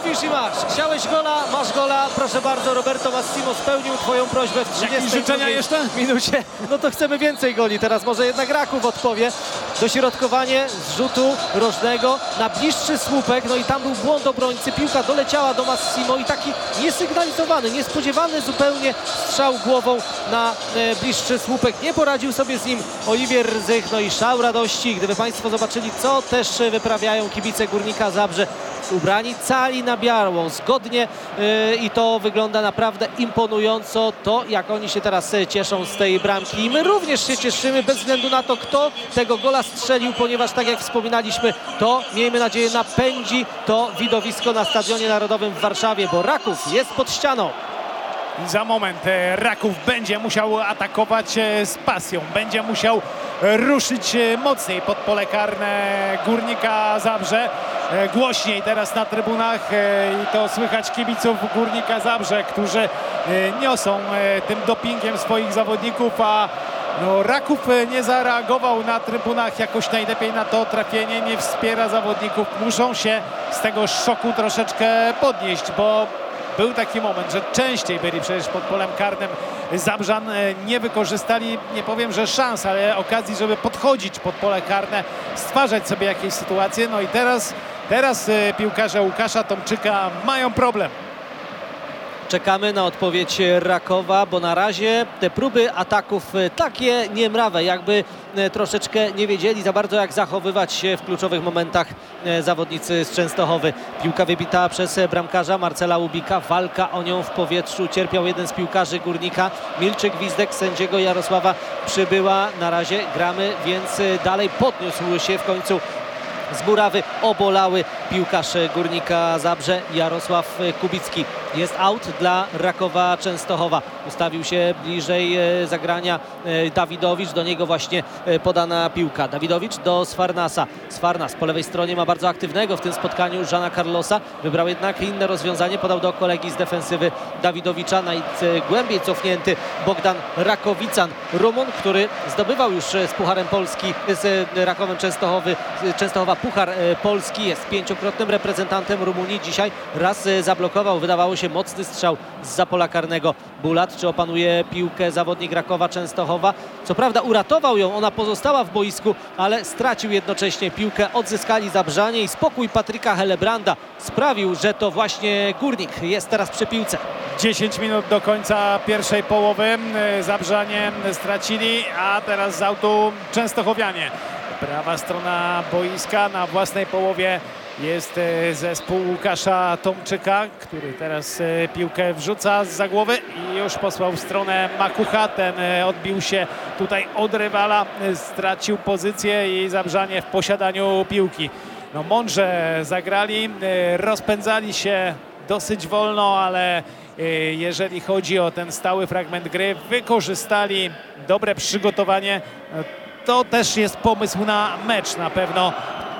lubisz i masz. Chciałeś gola, masz gola. Proszę bardzo, Roberto Massimo spełnił twoją prośbę w 30 życzenia jeszcze? minucie. No to chcemy więcej goli teraz. Może jednak Raków odpowie. Dośrodkowanie z rzutu rożnego na bliższy słupek. No i tam był błąd obrońcy. Piłka doleciała do Massimo i taki niesygnalizowany, niespodziewany zupełnie strzał głową na bliższy słupek. Nie poradził sobie z nim Oliwier Rdzych. No i szał radości. Gdyby państwo zobaczyli, co też wyprawiają kibice Górnika Zabrze, ubrani cali na biało, zgodnie i to wygląda naprawdę imponująco, to jak oni się teraz cieszą z tej bramki. I my również się cieszymy bez względu na to, kto tego gola strzelił, ponieważ tak jak wspominaliśmy, to miejmy nadzieję napędzi to widowisko na Stadionie Narodowym w Warszawie, bo Raków jest pod ścianą. Za moment Raków będzie musiał atakować z pasją, będzie musiał ruszyć mocniej pod pole karne Górnika Zabrze. Głośniej teraz na trybunach i to słychać kibiców Górnika Zabrze, którzy niosą tym dopingiem swoich zawodników, a no, Raków nie zareagował na trybunach jakoś najlepiej na to trafienie, nie wspiera zawodników. Muszą się z tego szoku troszeczkę podnieść, bo był taki moment, że częściej byli przecież pod polem karnym. Zabrzan nie wykorzystali, nie powiem, że szans, ale okazji, żeby podchodzić pod pole karne, stwarzać sobie jakieś sytuacje. No i teraz piłkarze Łukasza Tomczyka mają problem. Czekamy na odpowiedź Rakowa, bo na razie te próby ataków takie niemrawe, jakby troszeczkę nie wiedzieli za bardzo, jak zachowywać się w kluczowych momentach zawodnicy z Częstochowy. Piłka wybita przez bramkarza Marcela Łubika, walka o nią w powietrzu, cierpiał jeden z piłkarzy Górnika. Milczy gwizdek sędziego Jarosława Przybyła. Na razie gramy, więc dalej podniósł się w końcu z murawy obolały piłkarz Górnika Zabrze Jarosław Kubicki. Jest out dla Rakowa Częstochowa. Ustawił się bliżej zagrania Dawidowicz. Do niego właśnie podana piłka. Dawidowicz do Sfarnasa. Sfarnas po lewej stronie ma bardzo aktywnego w tym spotkaniu Żana Carlosa. Wybrał jednak inne rozwiązanie. Podał do kolegi z defensywy Dawidowicza. Najgłębiej cofnięty Bogdan Rakowican. Rumun, który zdobywał już z Pucharem Polski, z Rakowem Częstochowa Puchar Polski. Jest pięciokrotnym reprezentantem Rumunii. Dzisiaj raz zablokował, wydawało się, mocny strzał zza pola karnego. Bulat, czy opanuje piłkę zawodnik Rakowa Częstochowa? Co prawda uratował ją, ona pozostała w boisku, ale stracił jednocześnie piłkę. Odzyskali Zabrzanie i spokój Patryka Hellebranda sprawił, że to właśnie Górnik jest teraz przy piłce. 10 minut do końca pierwszej połowy. Zabrzanie stracili, a teraz z autu Częstochowianie. Prawa strona boiska, na własnej połowie jest zespół Łukasza Tomczyka, który teraz piłkę wrzuca zza głowy i już posłał w stronę Makucha. Ten odbił się tutaj od rywala, stracił pozycję i Zabrzanie w posiadaniu piłki. No mądrze zagrali, rozpędzali się dosyć wolno, ale jeżeli chodzi o ten stały fragment gry, wykorzystali dobre przygotowanie. To też jest pomysł na mecz na pewno,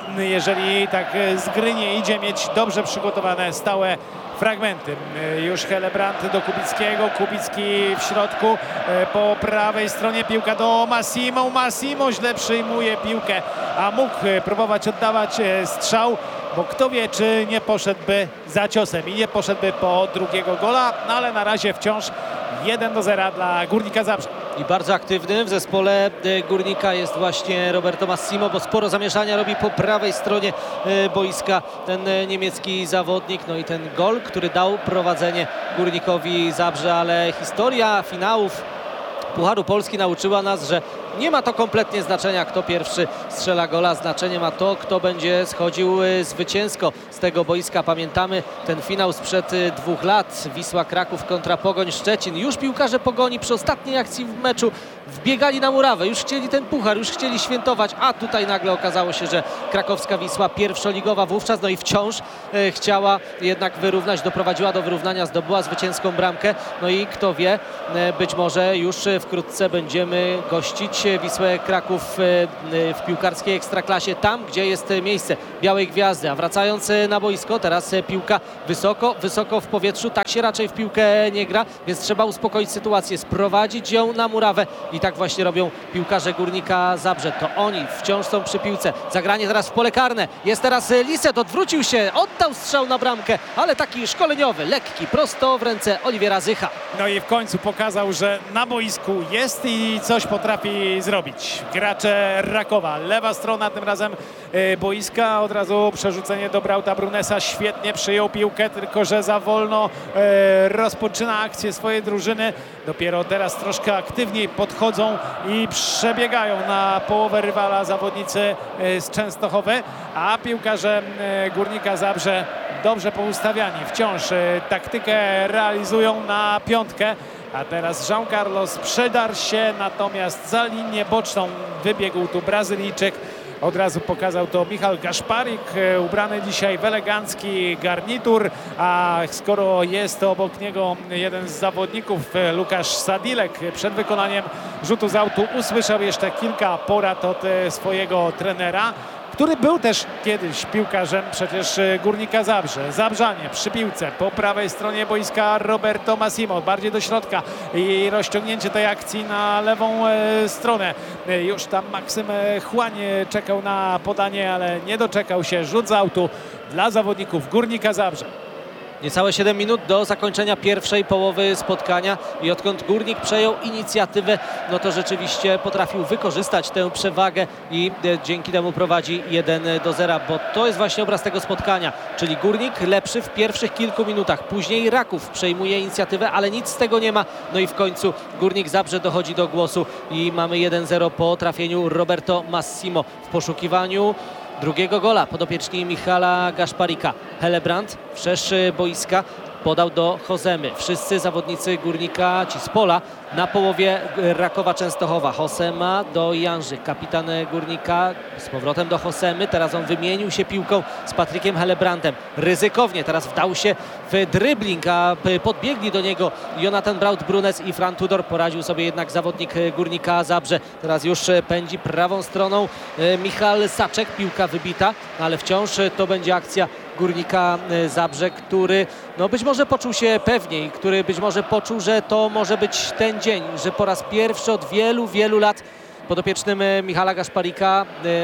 jeżeli tak z gry nie idzie, mieć dobrze przygotowane stałe fragmenty. Już Hellebrand do Kubickiego, Kubicki w środku, po prawej stronie piłka do Massimo. Massimo źle przyjmuje piłkę, a mógł próbować oddawać strzał, bo kto wie, czy nie poszedłby za ciosem i nie poszedłby po drugiego gola, no ale na razie wciąż 1-0 dla Górnika Zabrze. I bardzo aktywny w zespole Górnika jest właśnie Roberto Massimo, bo sporo zamieszania robi po prawej stronie boiska ten niemiecki zawodnik. No i ten gol, który dał prowadzenie Górnikowi Zabrze, ale historia finałów Pucharu Polski nauczyła nas, że nie ma to kompletnie znaczenia, kto pierwszy strzela gola. Znaczenie ma to, kto będzie schodził zwycięsko z tego boiska. Pamiętamy ten finał sprzed 2 lat. Wisła Kraków kontra Pogoń Szczecin. Już piłkarze Pogoni przy ostatniej akcji w meczu wbiegali na murawę. Już chcieli ten puchar, już chcieli świętować, a tutaj nagle okazało się, że krakowska Wisła pierwszoligowa wówczas, no i wciąż chciała jednak wyrównać, doprowadziła do wyrównania, zdobyła zwycięską bramkę. No i kto wie, być może już wkrótce będziemy gościć utrzymać Wisłę Kraków w piłkarskiej ekstraklasie, tam gdzie jest miejsce Białej Gwiazdy. A wracając na boisko, teraz piłka wysoko w powietrzu, tak się raczej w piłkę nie gra, więc trzeba uspokoić sytuację, sprowadzić ją na murawę i tak właśnie robią piłkarze Górnika Zabrze. To oni wciąż są przy piłce. Zagranie teraz w pole karne. Jest teraz Lisset, odwrócił się, oddał strzał na bramkę, ale taki szkoleniowy, lekki, prosto w ręce Oliwiera Zycha. No i w końcu pokazał, że na boisku jest i coś potrafi zrobić. Gracze Rakowa, lewa strona tym razem boiska, od razu przerzucenie do Brauta Brunesa, świetnie przyjął piłkę, tylko że za wolno rozpoczyna akcję swojej drużyny. Dopiero teraz troszkę aktywniej podchodzą i przebiegają na połowę rywala zawodnicy z Częstochowy, a piłkarze Górnika Zabrze dobrze poustawiani. Wciąż taktykę realizują na piątkę. A teraz Jean Carlos przedarł się, natomiast za linię boczną wybiegł tu Brazylijczyk. Od razu pokazał to Michal Gaszparik, ubrany dzisiaj w elegancki garnitur, a skoro jest obok niego jeden z zawodników, Łukasz Sadilek, przed wykonaniem rzutu z autu usłyszał jeszcze kilka porad od swojego trenera, który był też kiedyś piłkarzem przecież Górnika Zabrze. Zabrzanie przy piłce po prawej stronie boiska Roberto Massimo, bardziej do środka i rozciągnięcie tej akcji na lewą stronę. Już tam Maksym Chłań czekał na podanie, ale nie doczekał się. Rzut z autu dla zawodników Górnika Zabrze. Niecałe 7 minut do zakończenia pierwszej połowy spotkania i odkąd Górnik przejął inicjatywę, no to rzeczywiście potrafił wykorzystać tę przewagę i dzięki temu prowadzi 1-0, bo to jest właśnie obraz tego spotkania, czyli Górnik lepszy w pierwszych kilku minutach, później Raków przejmuje inicjatywę, ale nic z tego nie ma, no i w końcu Górnik Zabrze dochodzi do głosu i mamy 1-0 po trafieniu Roberto Massimo w poszukiwaniu drugiego gola podopieczni Michala Gaszparika. Helebrand w szerszy boiska podał do Hozemy. Wszyscy zawodnicy Górnika, ci z pola, na połowie Rakowa Częstochowa. Hosema do Janży, kapitan Górnika, z powrotem do Hosemy. Teraz on wymienił się piłką z Patrykiem Helebrandem. Ryzykownie teraz wdał się w dribbling, a podbiegli do niego Jonathan Braut-Brunes i Fran Tudor. Poradził sobie jednak zawodnik Górnika Zabrze. Teraz już pędzi prawą stroną Michal Saczek. Piłka wybita, ale wciąż to będzie akcja Górnika Zabrze, który no być może poczuł się pewniej, który być może poczuł, że to może być ten dzień, że po raz pierwszy od wielu lat podopiecznym Michala Gaszparika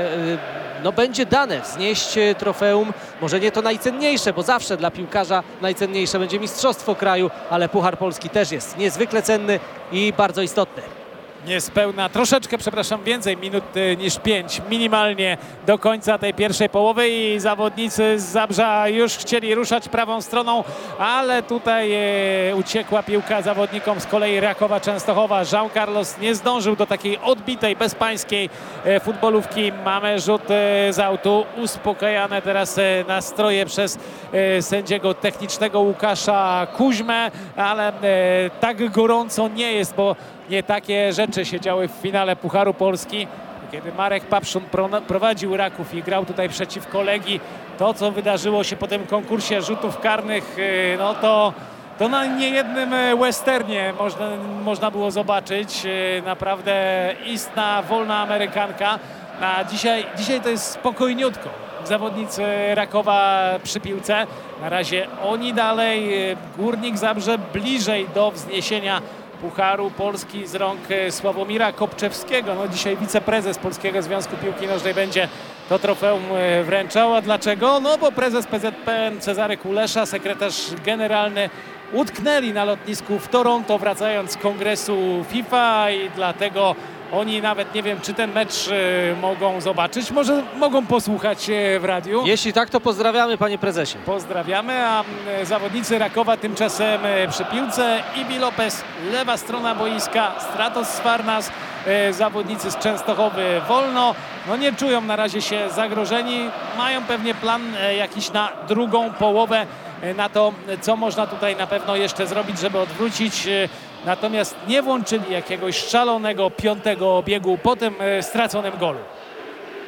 no będzie dane wznieść trofeum, może nie to najcenniejsze, bo zawsze dla piłkarza najcenniejsze będzie mistrzostwo kraju, ale Puchar Polski też jest niezwykle cenny i bardzo istotny. Niespełna, troszeczkę, przepraszam, więcej minut niż 5 minimalnie do końca tej pierwszej połowy i zawodnicy z Zabrza już chcieli ruszać prawą stroną, ale tutaj uciekła piłka zawodnikom z kolei Rakowa Częstochowa. Jean Carlos nie zdążył do takiej odbitej, bezpańskiej futbolówki. Mamy rzut z autu, uspokajane teraz nastroje przez sędziego technicznego Łukasza Kuźmę, ale tak gorąco nie jest, bo nie takie rzeczy się działy w finale Pucharu Polski. Kiedy Marek Papszun prowadził Raków i grał tutaj przeciwko Legii, to co wydarzyło się po tym konkursie rzutów karnych, no to na niejednym westernie można było zobaczyć. Naprawdę istna, wolna Amerykanka. A dzisiaj to jest spokojniutko. Zawodnicy Rakowa przy piłce. Na razie oni dalej. Górnik Zabrze bliżej do wzniesienia Pucharu Polski z rąk Sławomira Kopczewskiego. No dzisiaj wiceprezes Polskiego Związku Piłki Nożnej będzie to trofeum wręczał. A dlaczego? No bo prezes PZPN Cezary Kulesza, sekretarz generalny utknęli na lotnisku w Toronto, wracając z kongresu FIFA i dlatego oni nawet nie wiem, czy ten mecz mogą zobaczyć. Może mogą posłuchać w radiu. Jeśli tak, to pozdrawiamy, panie prezesie. Pozdrawiamy, a zawodnicy Rakowa tymczasem przy piłce. Ibi Lopez, lewa strona boiska, Stratos Sfarnas, zawodnicy z Częstochowy wolno. No nie czują na razie się zagrożeni. Mają pewnie plan jakiś na drugą połowę, na to, co można tutaj na pewno jeszcze zrobić, żeby odwrócić. Natomiast nie włączyli jakiegoś szalonego piątego biegu po tym straconym golu.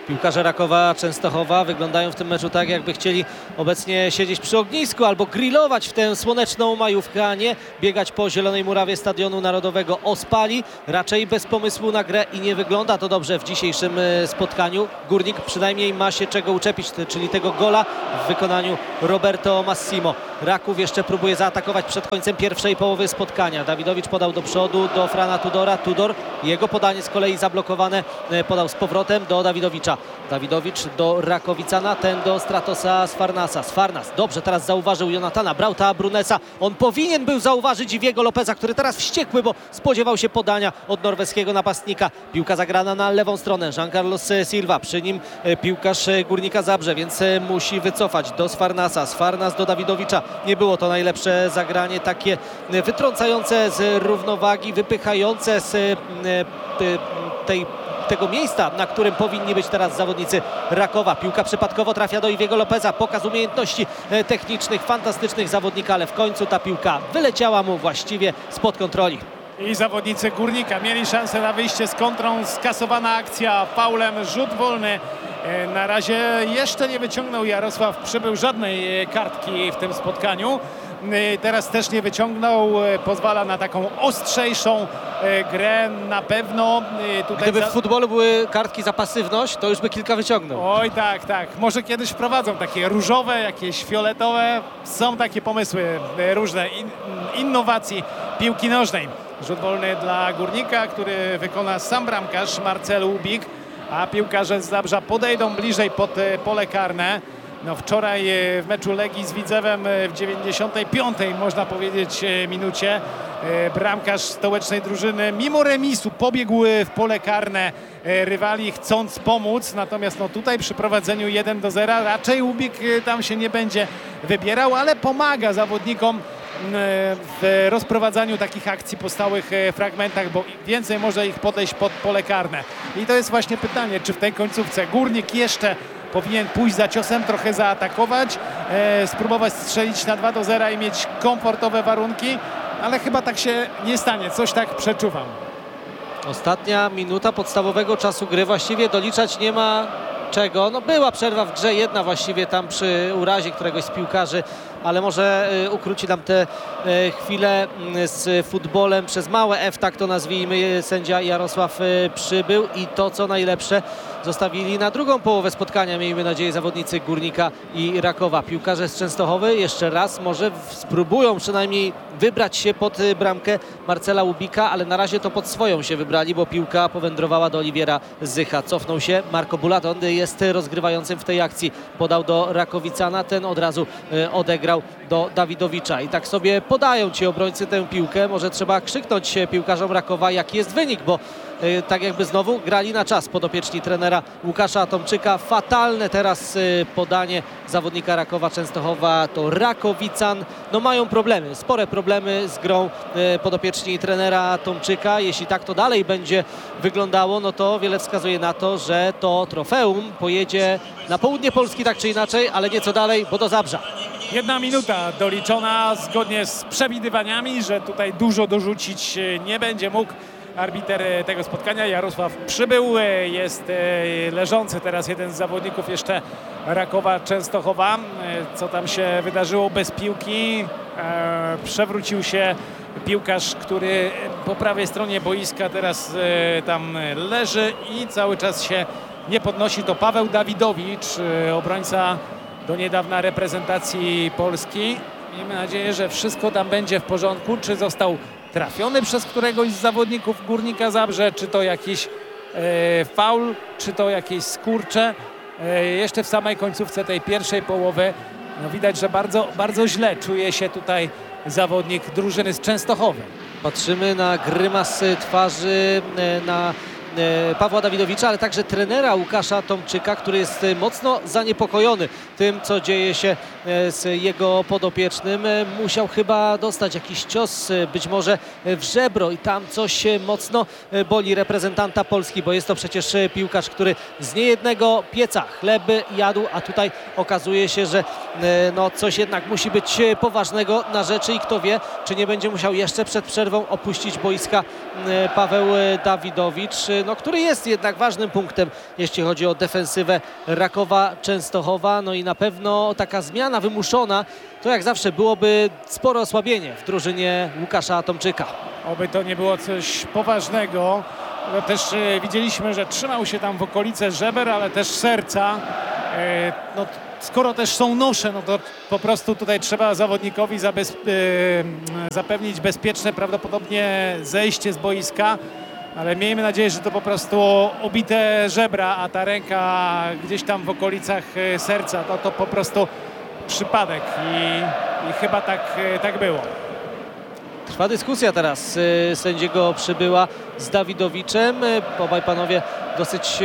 Piłkarze Rakowa Częstochowa wyglądają w tym meczu tak, jakby chcieli obecnie siedzieć przy ognisku albo grillować w tę słoneczną majówkę, a nie biegać po zielonej murawie Stadionu Narodowego Ospali. Raczej bez pomysłu na grę i nie wygląda to dobrze w dzisiejszym spotkaniu. Górnik przynajmniej ma się czego uczepić, czyli tego gola w wykonaniu Roberto Massimo. Raków jeszcze próbuje zaatakować przed końcem pierwszej połowy spotkania. Dawidowicz podał do przodu do Frana Tudora. Tudor, jego podanie z kolei zablokowane, podał z powrotem do Dawidowicza. Dawidowicz do Rakowicana, ten do Stratosa Sfarnasa. Sfarnas dobrze teraz zauważył Jonatana Brauta Brunesa. On powinien był zauważyć Iwiego Lopeza, który teraz wściekły, bo spodziewał się podania od norweskiego napastnika. Piłka zagrana na lewą stronę. Jean Carlos Silva, przy nim piłkarz Górnika Zabrze, więc musi wycofać do Sfarnasa. Sfarnas do Dawidowicza. Nie było to najlepsze zagranie, takie wytrącające z równowagi, wypychające z tego miejsca, na którym powinni być teraz zawodnicy Rakowa. Piłka przypadkowo trafia do Iwiego Lopeza. Pokaz umiejętności technicznych, fantastycznych zawodnika, ale w końcu ta piłka wyleciała mu właściwie spod kontroli. I zawodnicy Górnika mieli szansę na wyjście z kontrą. Skasowana akcja faulem, rzut wolny. Na razie jeszcze nie wyciągnął Jarosław Przybył żadnej kartki w tym spotkaniu. Teraz też nie wyciągnął, pozwala na taką ostrzejszą grę na pewno. Gdyby w futbolu były kartki za pasywność, to już by kilka wyciągnął. Oj tak, tak. Może kiedyś wprowadzą takie różowe, jakieś fioletowe. Są takie pomysły różne, innowacji piłki nożnej. Rzut wolny dla Górnika, który wykona sam bramkarz Marcel Łubik, a piłkarze z Zabrza podejdą bliżej pod pole karne. No wczoraj w meczu Legii z Widzewem w 95. można powiedzieć minucie bramkarz stołecznej drużyny mimo remisu pobiegł w pole karne rywali, chcąc pomóc, natomiast no tutaj przy prowadzeniu 1-0 raczej Łubik tam się nie będzie wybierał, ale pomaga zawodnikom w rozprowadzaniu takich akcji po stałych fragmentach, bo więcej może ich podejść pod pole karne. I to jest właśnie pytanie, czy w tej końcówce Górnik jeszcze powinien pójść za ciosem, trochę zaatakować, spróbować strzelić na 2-0 i mieć komfortowe warunki, ale chyba tak się nie stanie, coś tak przeczuwam. Ostatnia minuta podstawowego czasu gry, właściwie doliczać nie ma czego. No była przerwa w grze, jedna właściwie tam przy urazie któregoś z piłkarzy, ale może ukróci nam tę chwilę z futbolem przez małe F, tak to nazwijmy, sędzia Jarosław Przybył i to co najlepsze zostawili na drugą połowę spotkania, miejmy nadzieję, zawodnicy Górnika i Rakowa. Piłkarze z Częstochowy jeszcze raz może spróbują przynajmniej wybrać się pod bramkę Marcela Łubika, ale na razie to pod swoją się wybrali, bo piłka powędrowała do Oliwiera Zycha. Cofnął się Marco Bulaton, jest rozgrywającym w tej akcji. Podał do Rakowicana, ten od razu odegrał do Dawidowicza. I tak sobie podają ci obrońcy tę piłkę. Może trzeba krzyknąć piłkarzom Rakowa, jaki jest wynik, bo tak jakby znowu grali na czas podopieczni trenera Łukasza Tomczyka. Fatalne teraz podanie zawodnika Rakowa Częstochowa, to Rakowican. No mają problemy, spore problemy z grą podopieczni trenera Tomczyka. Jeśli tak to dalej będzie wyglądało, no to wiele wskazuje na to, że to trofeum pojedzie na południe Polski tak czy inaczej, ale nieco dalej, bo do Zabrza. 1 minuta doliczona zgodnie z przewidywaniami, że tutaj dużo dorzucić nie będzie mógł arbiter tego spotkania. Jarosław Przybył, jest leżący teraz jeden z zawodników jeszcze Rakowa Częstochowa. Co tam się wydarzyło bez piłki? Przewrócił się piłkarz, który po prawej stronie boiska teraz tam leży i cały czas się nie podnosi. To Paweł Dawidowicz, obrońca do niedawna reprezentacji Polski. Miejmy nadzieję, że wszystko tam będzie w porządku. Czy został trafiony przez któregoś z zawodników Górnika Zabrze, czy to jakiś faul, czy to jakieś skurcze. Jeszcze w samej końcówce tej pierwszej połowy no widać, że bardzo, bardzo źle czuje się tutaj zawodnik drużyny z Częstochowy. Patrzymy na grymasy twarzy, na Pawła Dawidowicza, ale także trenera Łukasza Tomczyka, który jest mocno zaniepokojony tym, co dzieje się z jego podopiecznym. Musiał chyba dostać jakiś cios, być może w żebro i tam coś mocno boli reprezentanta Polski, bo jest to przecież piłkarz, który z niejednego pieca chleb jadł, a tutaj okazuje się, że no coś jednak musi być poważnego na rzeczy i kto wie, czy nie będzie musiał jeszcze przed przerwą opuścić boiska Paweł Dawidowicz. no, który jest jednak ważnym punktem, jeśli chodzi o defensywę Rakowa Częstochowa. No i na pewno taka zmiana wymuszona to jak zawsze byłoby spore osłabienie w drużynie Łukasza Tomczyka. Oby to nie było coś poważnego. No też widzieliśmy, że trzymał się tam w okolice żeber, ale też serca. No, skoro też są nosze, no to po prostu tutaj trzeba zawodnikowi zapewnić bezpieczne prawdopodobnie zejście z boiska. Ale miejmy nadzieję, że to po prostu obite żebra, a ta ręka gdzieś tam w okolicach serca, to po prostu przypadek i chyba tak było. Trwa dyskusja teraz sędziego Przybyła z Dawidowiczem. Obaj panowie dosyć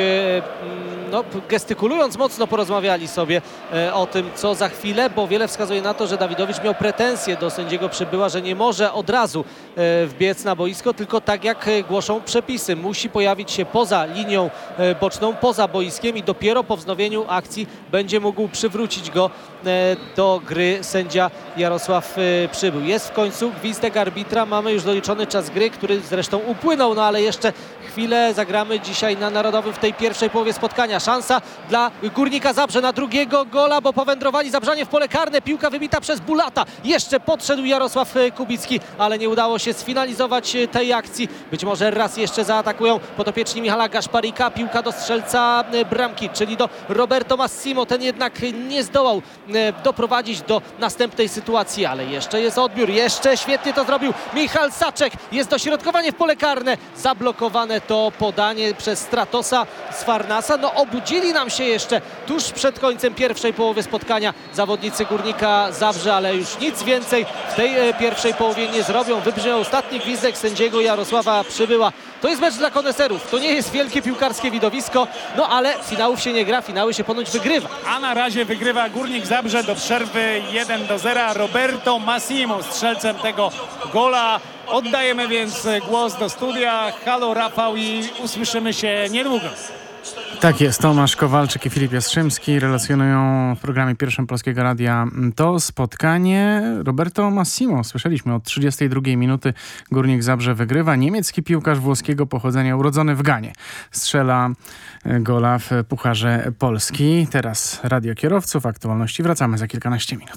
gestykulując mocno porozmawiali sobie o tym, co za chwilę, bo wiele wskazuje na to, że Dawidowicz miał pretensje do sędziego Przybyła, że nie może od razu wbiec na boisko, tylko tak jak głoszą przepisy. Musi pojawić się poza linią boczną, poza boiskiem i dopiero po wznowieniu akcji będzie mógł przywrócić go do gry sędzia Jarosław Przybył. Jest w końcu gwizdek arbitra, mamy już doliczony czas gry, który zresztą upłynął, no ale jeszcze chwilę zagramy dzisiaj na Narodowym w tej pierwszej połowie spotkania. Szansa dla Górnika Zabrze na drugiego gola, bo powędrowali Zabrzanie w pole karne. Piłka wybita przez Bulata. Jeszcze podszedł Jarosław Kubicki, ale nie udało się sfinalizować tej akcji. Być może raz jeszcze zaatakują podopieczni Michala Gaszparika. Piłka do strzelca bramki, czyli do Roberto Massimo. Ten jednak nie zdołał doprowadzić do następnej sytuacji, ale jeszcze jest odbiór. Jeszcze świetnie to zrobił Michal Saczek. Jest dośrodkowanie w pole karne. Zablokowane to podanie przez Stratosa z Farnasa. No obudzili nam się jeszcze tuż przed końcem pierwszej połowy spotkania zawodnicy Górnika Zabrze, ale już nic więcej w tej pierwszej połowie nie zrobią. Wybrzmiał ostatni gwizdek sędziego Jarosława Przybyła. To jest mecz dla koneserów. To nie jest wielkie piłkarskie widowisko, no ale finałów się nie gra, finały się ponoć wygrywa. A na razie wygrywa Górnik Zabrze do przerwy 1-0. Roberto Massimo strzelcem tego gola. Oddajemy więc głos do studia. Halo Rafał i usłyszymy się niedługo. Tak jest, Tomasz Kowalczyk i Filip Jastrzębski relacjonują w programie Pierwszym Polskiego Radia to spotkanie. Roberto Massimo, słyszeliśmy, od 32 minuty Górnik Zabrze wygrywa. Niemiecki piłkarz włoskiego pochodzenia, urodzony w Ganie. Strzela gola w Pucharze Polski. Teraz Radio Kierowców, aktualności. Wracamy za kilkanaście minut.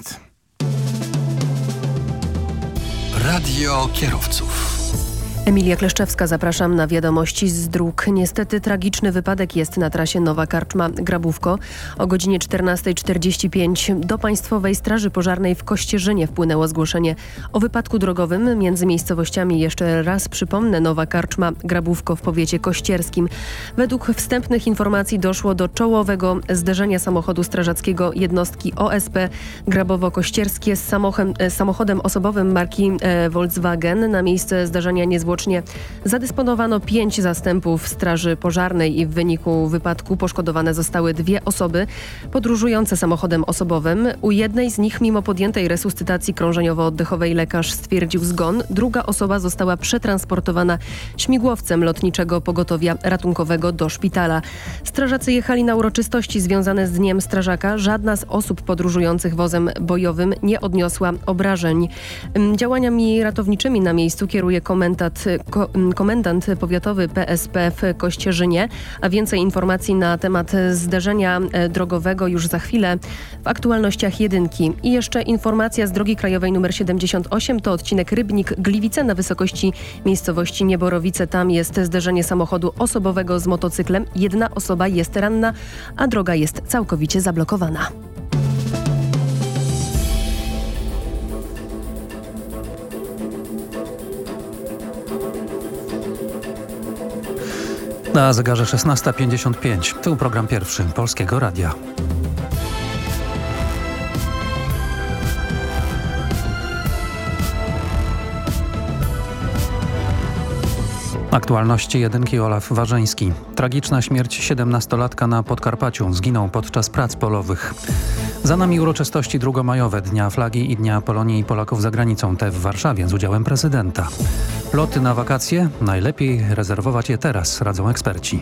Radio Kierowców. Emilia Kleszczewska, zapraszam na wiadomości z dróg. Niestety tragiczny wypadek jest na trasie Nowa Karczma-Grabówko. O godzinie 14:45 do Państwowej Straży Pożarnej w Kościerzynie wpłynęło zgłoszenie o wypadku drogowym między miejscowościami. Jeszcze raz przypomnę, Nowa Karczma-Grabówko w powiecie kościerskim. Według wstępnych informacji doszło do czołowego zderzenia samochodu strażackiego jednostki OSP Grabowo-Kościerskie z samochodem osobowym marki Volkswagen. Na miejsce zdarzenia niezwłocznie zadysponowano 5 zastępów Straży Pożarnej i w wyniku wypadku poszkodowane zostały 2 osoby podróżujące samochodem osobowym. U jednej z nich mimo podjętej resuscytacji krążeniowo-oddechowej lekarz stwierdził zgon. Druga osoba została przetransportowana śmigłowcem Lotniczego Pogotowia Ratunkowego do szpitala. Strażacy jechali na uroczystości związane z Dniem Strażaka. Żadna z osób podróżujących wozem bojowym nie odniosła obrażeń. Działaniami ratowniczymi na miejscu kieruje komendant powiatowy PSP w Kościerzynie, a więcej informacji na temat zdarzenia drogowego już za chwilę w aktualnościach jedynki. I jeszcze informacja z drogi krajowej nr 78, to odcinek Rybnik-Gliwice na wysokości miejscowości Nieborowice. Tam jest zderzenie samochodu osobowego z motocyklem. 1 osoba jest ranna, a droga jest całkowicie zablokowana. Na zegarze 16:55. Tu program Pierwszy Polskiego Radia. Aktualności jedynki. Olaf Warzeński. Tragiczna śmierć 17-latka na Podkarpaciu. Zginął podczas prac polowych. Za nami uroczystości drugomajowe, Dnia Flagi i Dnia Polonii i Polaków za granicą, te w Warszawie z udziałem prezydenta. Loty na wakacje? Najlepiej rezerwować je teraz, radzą eksperci.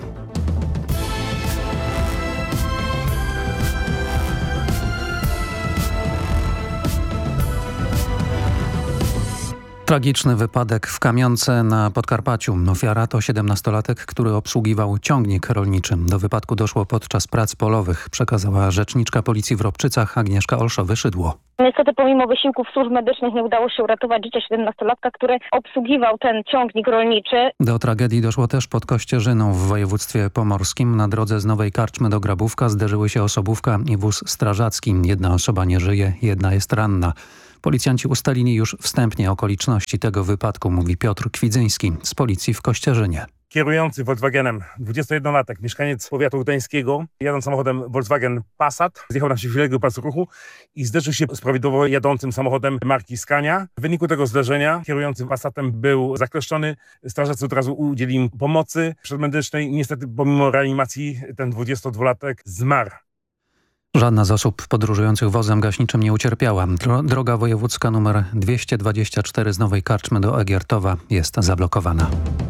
Tragiczny wypadek w Kamionce na Podkarpaciu. Ofiara to 17-latek, który obsługiwał ciągnik rolniczy. Do wypadku doszło podczas prac polowych, przekazała rzeczniczka policji w Ropczycach Agnieszka Olszowy-Szydło. Niestety pomimo wysiłków służb medycznych nie udało się uratować życia 17-latka, który obsługiwał ten ciągnik rolniczy. Do tragedii doszło też pod Kościerzyną w województwie pomorskim. Na drodze z Nowej Karczmy do Grabówka zderzyły się osobówka i wóz strażacki. Jedna osoba nie żyje, jedna jest ranna. Policjanci ustalili już wstępnie okoliczności tego wypadku, mówi Piotr Kwidzyński z policji w Kościerzynie. Kierujący Volkswagenem, 21-latek, mieszkaniec powiatu gdańskiego, jadąc samochodem Volkswagen Passat, zjechał na przeciwległy pas ruchu i zderzył się z prawidłowo jadącym samochodem marki Scania. W wyniku tego zderzenia kierujący Passatem był zakleszczony. Strażacy od razu udzielili im pomocy przedmedycznej. Niestety pomimo reanimacji ten 22-latek zmarł. Żadna z osób podróżujących wozem gaśniczym nie ucierpiała. Droga wojewódzka nr 224 z Nowej Karczmy do Egiertowa jest zablokowana.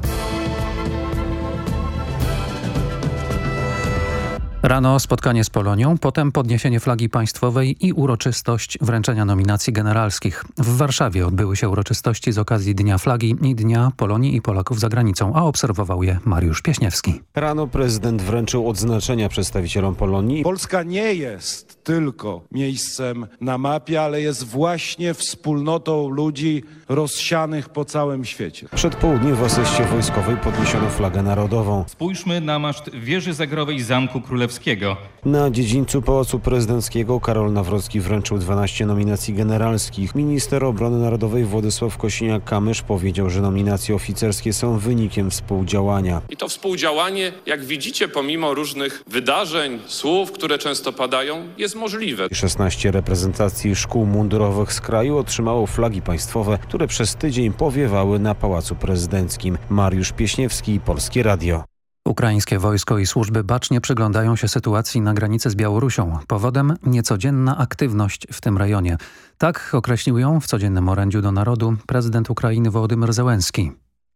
Rano spotkanie z Polonią, potem podniesienie flagi państwowej i uroczystość wręczenia nominacji generalskich. W Warszawie odbyły się uroczystości z okazji Dnia Flagi i Dnia Polonii i Polaków za granicą, a obserwował je Mariusz Pieśniewski. Rano prezydent wręczył odznaczenia przedstawicielom Polonii. Polska nie jest tylko miejscem na mapie, ale jest właśnie wspólnotą ludzi rozsianych po całym świecie. Przed południem w asyście wojskowej podniesiono flagę narodową. Spójrzmy na maszt wieży zagrowej Zamku Królewskiego. Na dziedzińcu Pałacu Prezydenckiego Karol Nawrocki wręczył 12 nominacji generalskich. Minister Obrony Narodowej Władysław Kosiniak-Kamysz powiedział, że nominacje oficerskie są wynikiem współdziałania. I to współdziałanie, jak widzicie, pomimo różnych wydarzeń, słów, które często padają, jest możliwe. 16 reprezentacji szkół mundurowych z kraju otrzymało flagi państwowe, które przez tydzień powiewały na Pałacu Prezydenckim. Mariusz Pieśniewski, Polskie Radio. Ukraińskie wojsko i służby bacznie przyglądają się sytuacji na granicy z Białorusią. Powodem niecodzienna aktywność w tym rejonie. Tak określił ją w codziennym orędziu do narodu prezydent Ukrainy Wołodymyr Zełenski.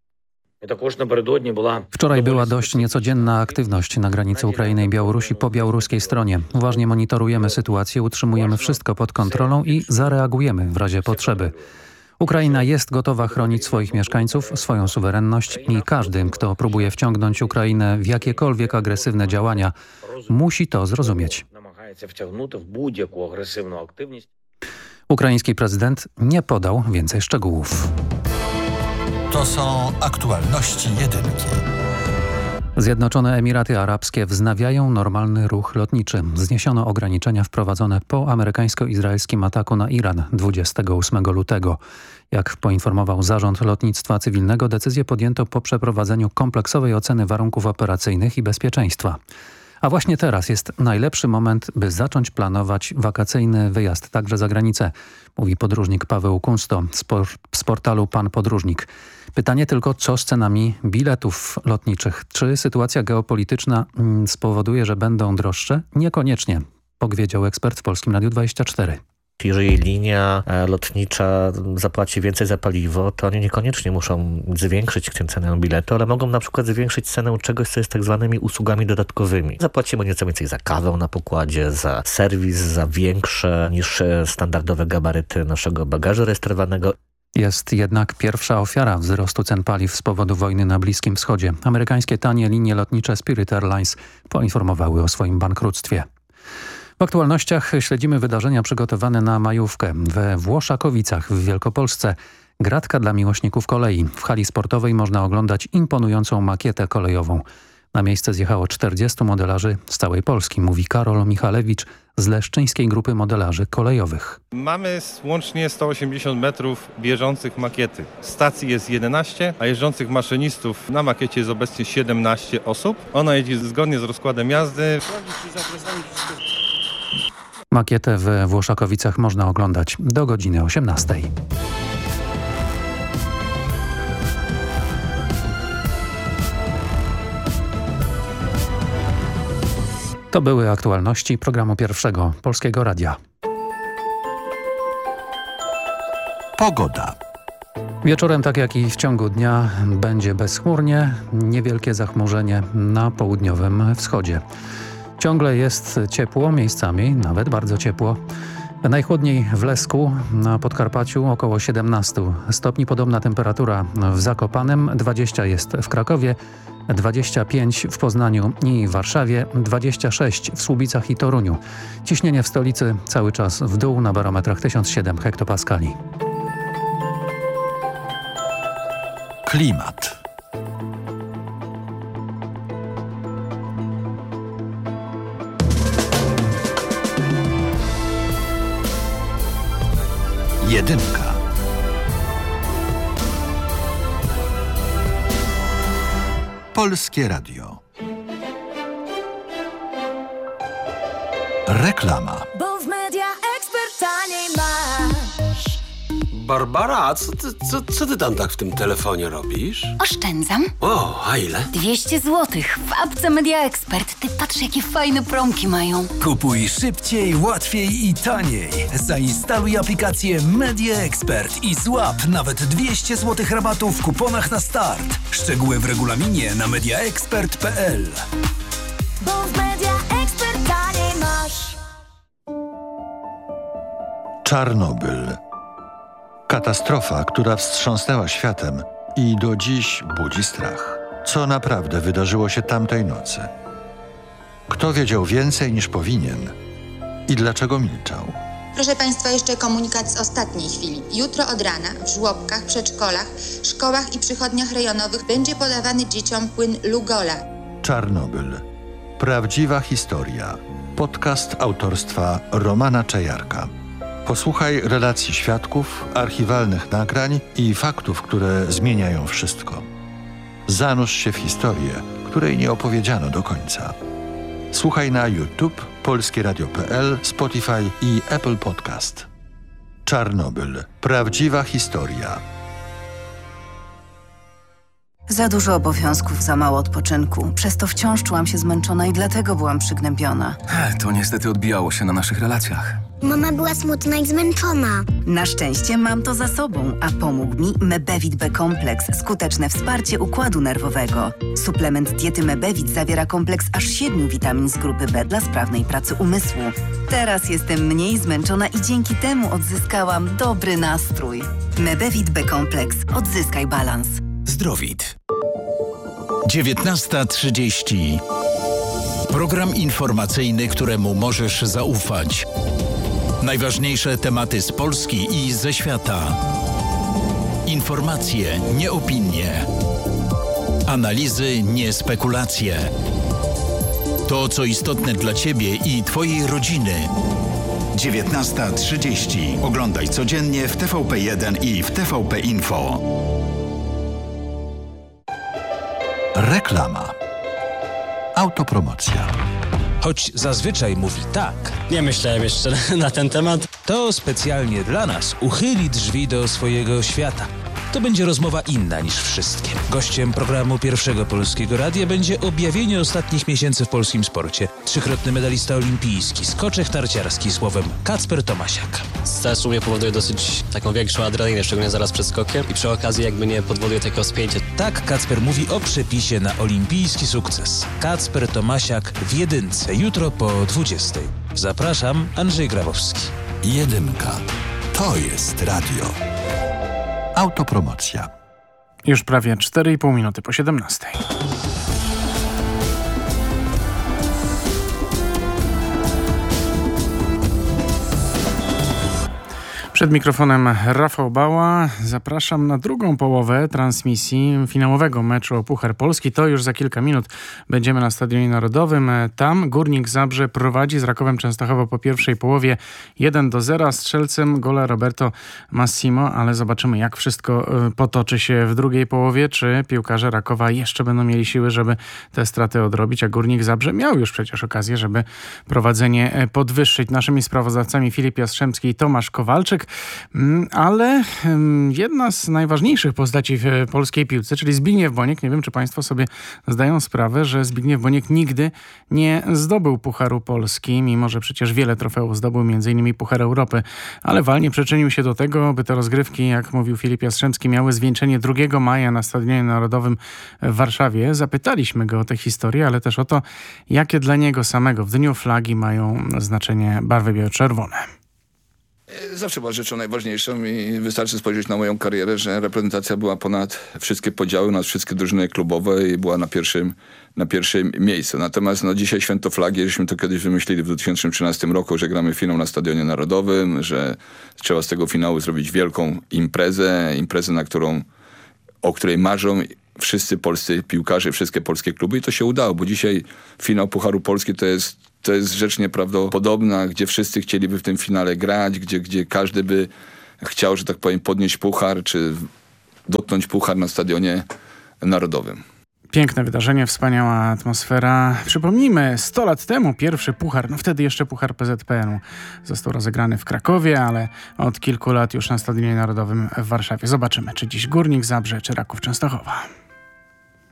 Wczoraj była dość niecodzienna aktywność na granicy Ukrainy i Białorusi po białoruskiej stronie. Uważnie monitorujemy sytuację, utrzymujemy wszystko pod kontrolą i zareagujemy w razie potrzeby. Ukraina jest gotowa chronić swoich mieszkańców, swoją suwerenność i każdy, kto próbuje wciągnąć Ukrainę w jakiekolwiek agresywne działania, musi to zrozumieć. Ukraiński prezydent nie podał więcej szczegółów. To są aktualności jedynki. Zjednoczone Emiraty Arabskie wznawiają normalny ruch lotniczy. Zniesiono ograniczenia wprowadzone po amerykańsko-izraelskim ataku na Iran 28 lutego. Jak poinformował Zarząd Lotnictwa Cywilnego, decyzję podjęto po przeprowadzeniu kompleksowej oceny warunków operacyjnych i bezpieczeństwa. A właśnie teraz jest najlepszy moment, by zacząć planować wakacyjny wyjazd także za granicę, mówi podróżnik Paweł Kunsto z portalu Pan Podróżnik. Pytanie tylko, co z cenami biletów lotniczych? Czy sytuacja geopolityczna spowoduje, że będą droższe? Niekoniecznie, powiedział ekspert w Polskim Radiu 24. Jeżeli linia lotnicza zapłaci więcej za paliwo, to oni niekoniecznie muszą zwiększyć cenę biletu, ale mogą na przykład zwiększyć cenę czegoś, co jest tak zwanymi usługami dodatkowymi. Zapłacimy nieco więcej za kawę na pokładzie, za serwis, za większe niż standardowe gabaryty naszego bagażu rejestrowanego. Jest jednak pierwsza ofiara wzrostu cen paliw z powodu wojny na Bliskim Wschodzie. Amerykańskie tanie linie lotnicze Spirit Airlines poinformowały o swoim bankructwie. W aktualnościach śledzimy wydarzenia przygotowane na majówkę. We Włoszakowicach w Wielkopolsce gratka dla miłośników kolei. W hali sportowej można oglądać imponującą makietę kolejową. Na miejsce zjechało 40 modelarzy z całej Polski, mówi Karol Michalewicz z Leszczyńskiej Grupy Modelarzy Kolejowych. Mamy łącznie 180 metrów bieżących makiety. Stacji jest 11, a jeżdżących maszynistów na makiecie jest obecnie 17 osób. Ona jedzie zgodnie z rozkładem jazdy. Makietę we Włoszakowicach można oglądać do godziny 18. To były aktualności programu Pierwszego Polskiego Radia. Pogoda. Wieczorem, tak jak i w ciągu dnia, będzie bezchmurnie, niewielkie zachmurzenie na południowym wschodzie. Ciągle jest ciepło, miejscami nawet bardzo ciepło. Najchłodniej w Lesku na Podkarpaciu około 17 stopni. Podobna temperatura w Zakopanem, 20 jest w Krakowie, 25 w Poznaniu i Warszawie, 26 w Słubicach i Toruniu. Ciśnienie w stolicy cały czas w dół na barometrach 1007 hektopaskali. Klimat. Jedynka. Polskie Radio. Reklama. Bo w Media Expert taniej masz. Barbara, co ty tam tak w tym telefonie robisz? Oszczędzam. O, a ile? 200 zł w apce Media Expert. Ty patrz, jakie fajne promki mają. Kupuj szybciej, łatwiej i taniej. Zainstaluj aplikację Media Expert i złap nawet 200 zł rabatu w kuponach na start. Szczegóły w regulaminie na mediaexpert.pl. Bo w Media Expert taniej masz. Czarnobyl. Katastrofa, która wstrząsnęła światem i do dziś budzi strach. Co naprawdę wydarzyło się tamtej nocy? Kto wiedział więcej niż powinien i dlaczego milczał? Proszę Państwa, jeszcze komunikat z ostatniej chwili. Jutro od rana w żłobkach, przedszkolach, szkołach i przychodniach rejonowych będzie podawany dzieciom płyn Lugola. Czarnobyl. Prawdziwa historia. Podcast autorstwa Romana Czajarka. Posłuchaj relacji świadków, archiwalnych nagrań i faktów, które zmieniają wszystko. Zanurz się w historię, której nie opowiedziano do końca. Słuchaj na YouTube, polskieradio.pl, Spotify i Apple Podcast. Czarnobyl. Prawdziwa historia. Za dużo obowiązków, za mało odpoczynku. Przez to wciąż czułam się zmęczona i dlatego byłam przygnębiona. To niestety odbijało się na naszych relacjach. Mama była smutna i zmęczona. Na szczęście mam to za sobą, a pomógł mi Mebevit B-kompleks, skuteczne wsparcie układu nerwowego. Suplement diety Mebevit zawiera kompleks aż 7 witamin z grupy B dla sprawnej pracy umysłu. Teraz jestem mniej zmęczona i dzięki temu odzyskałam dobry nastrój. Mebevit B-kompleks. Odzyskaj balans. Zdrowit. 19:30. Program informacyjny, któremu możesz zaufać. Najważniejsze tematy z Polski i ze świata. Informacje, nie opinie. Analizy, nie spekulacje. To, co istotne dla Ciebie i Twojej rodziny. 19:30. Oglądaj codziennie w TVP1 i w TVP Info. Reklama. Autopromocja. Choć zazwyczaj mówi tak. Nie myślałem jeszcze na ten temat. To specjalnie dla nas uchyli drzwi do swojego świata. To będzie rozmowa inna niż wszystkie. Gościem programu Pierwszego Polskiego Radia będzie objawienie ostatnich miesięcy w polskim sporcie. 3-krotny medalista olimpijski, skoczek narciarski, słowem Kacper Tomasiak. Stres u mnie powoduje dosyć taką większą adrenalinę, szczególnie zaraz przed skokiem i przy okazji jakby nie podwoduje takiego spięcia. Tak Kacper mówi o przepisie na olimpijski sukces. Kacper Tomasiak w Jedynce, jutro po 20:00. Zapraszam, Andrzej Grabowski. Jedynka. To jest radio. Autopromocja. Już prawie 4,5 minuty po 17:00. Przed mikrofonem Rafał Bała. Zapraszam na drugą połowę transmisji finałowego meczu o Puchar Polski. To już za kilka minut będziemy na Stadionie Narodowym. Tam Górnik Zabrze prowadzi z Rakowem Częstochowa po pierwszej połowie 1-0. Strzelcem gola Roberto Massimo, ale zobaczymy, jak wszystko potoczy się w drugiej połowie. Czy piłkarze Rakowa jeszcze będą mieli siły, żeby te straty odrobić, a Górnik Zabrze miał już przecież okazję, żeby prowadzenie podwyższyć. Naszymi sprawozdawcami Filip Jastrzębski i Tomasz Kowalczyk. Ale jedna z najważniejszych postaci w polskiej piłce, czyli Zbigniew Boniek, nie wiem, czy państwo sobie zdają sprawę, że Zbigniew Boniek nigdy nie zdobył Pucharu Polski, mimo że przecież wiele trofeów zdobył, m.in. Puchar Europy, ale walnie przyczynił się do tego, by te rozgrywki, jak mówił Filip Jastrzębski, miały zwieńczenie 2 maja na Stadionie Narodowym w Warszawie. Zapytaliśmy go o tę historię, ale też o to, jakie dla niego samego w Dniu Flagi mają znaczenie barwy biało-czerwone. zawsze była rzeczą najważniejszą i wystarczy spojrzeć na moją karierę, że reprezentacja była ponad wszystkie podziały, nad wszystkie drużyny klubowe i była na pierwszym miejscu. Natomiast dzisiaj święto flagi, żeśmy to kiedyś wymyślili w 2013 roku, że gramy finał na Stadionie Narodowym, że trzeba z tego finału zrobić wielką imprezę, o której marzą wszyscy polscy piłkarze, wszystkie polskie kluby i to się udało, bo dzisiaj finał Pucharu Polski to jest rzecz nieprawdopodobna, gdzie wszyscy chcieliby w tym finale grać, gdzie każdy by chciał, że tak powiem, podnieść puchar, czy dotknąć puchar na Stadionie Narodowym. Piękne wydarzenie, wspaniała atmosfera. Przypomnijmy, 100 lat temu pierwszy puchar, wtedy jeszcze puchar PZPN-u został rozegrany w Krakowie, ale od kilku lat już na Stadionie Narodowym w Warszawie. Zobaczymy, czy dziś Górnik Zabrze, czy Raków Częstochowa.